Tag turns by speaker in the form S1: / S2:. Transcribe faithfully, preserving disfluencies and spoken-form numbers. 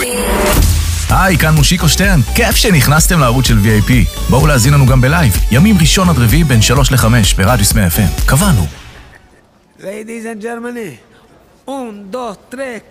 S1: היי, כאן מושיקו שטרן. כיף שנכנסתם לערוץ של וי איי פי. בואו להזין לנו גם בלייב. ימים ראשון עד רביעי בין שלוש לחמש ברדיוס מאה אף אם. קבענו.
S2: Ladies and gentlemen, un, dos, tres,